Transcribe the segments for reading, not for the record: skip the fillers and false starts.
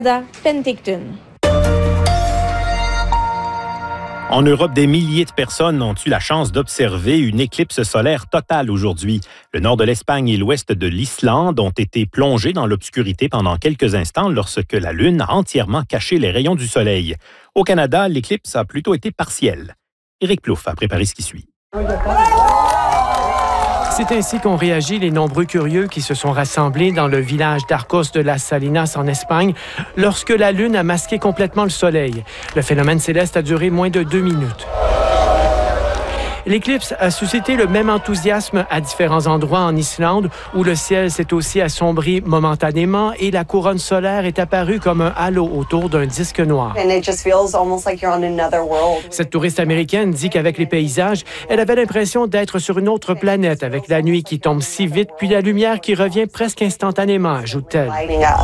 Penticton. En Europe, des milliers de personnes ont eu la chance d'observer une éclipse solaire totale aujourd'hui. Le nord de l'Espagne et l'ouest de l'Islande ont été plongés dans l'obscurité pendant quelques instants lorsque la Lune a entièrement caché les rayons du soleil. Au Canada, l'éclipse a plutôt été partielle. Éric Plouffe a préparé ce qui suit. C'est ainsi qu'ont réagi les nombreux curieux qui se sont rassemblés dans le village d'Arcos de las Salinas en Espagne lorsque la Lune a masqué complètement le soleil. Le phénomène céleste a duré moins de 2 minutes. L'éclipse a suscité le même enthousiasme à différents endroits en Islande où le ciel s'est aussi assombri momentanément et la couronne solaire est apparue comme un halo autour d'un disque noir. Cette touriste américaine dit qu'avec les paysages, elle avait l'impression d'être sur une autre planète avec la nuit qui tombe si vite puis la lumière qui revient presque instantanément, ajoute-t-elle.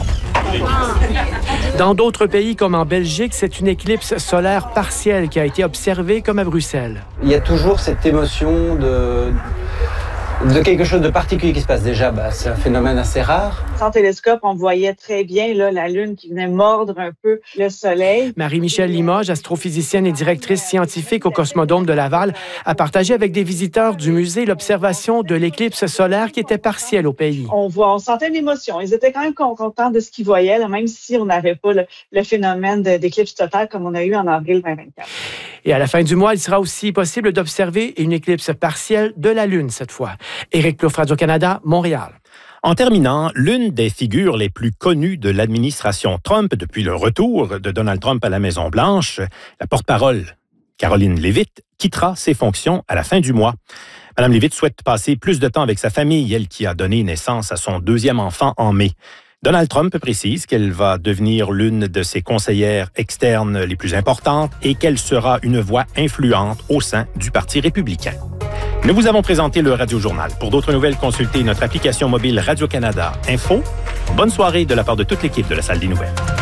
Dans d'autres pays comme en Belgique, c'est une éclipse solaire partielle qui a été observée comme à Bruxelles. Il y a toujours cette émotion de quelque chose de particulier qui se passe. Déjà, c'est un phénomène assez rare. Sans télescope, on voyait très bien la Lune qui venait mordre un peu le Soleil. Marie-Michelle Limoges, astrophysicienne et directrice scientifique au Cosmodome de Laval, a partagé avec des visiteurs du musée l'observation de l'éclipse solaire qui était partielle au pays. On sentait une émotion. Ils étaient quand même contents de ce qu'ils voyaient, là, même si on n'avait pas le phénomène d'éclipse totale comme on a eu en avril 2024. Et à la fin du mois, il sera aussi possible d'observer une éclipse partielle de la Lune cette fois. Éric Plouffe, Radio-Canada, Montréal. En terminant, l'une des figures les plus connues de l'administration Trump depuis le retour de Donald Trump à la Maison-Blanche, la porte-parole Karoline Leavitt, quittera ses fonctions à la fin du mois. Mme Leavitt souhaite passer plus de temps avec sa famille, elle qui a donné naissance à son deuxième enfant en mai. Donald Trump précise qu'elle va devenir l'une de ses conseillères externes les plus importantes et qu'elle sera une voix influente au sein du Parti républicain. Nous vous avons présenté le Radio Journal. Pour d'autres nouvelles, consultez notre application mobile Radio-Canada Info. Bonne soirée de la part de toute l'équipe de la Salle des Nouvelles.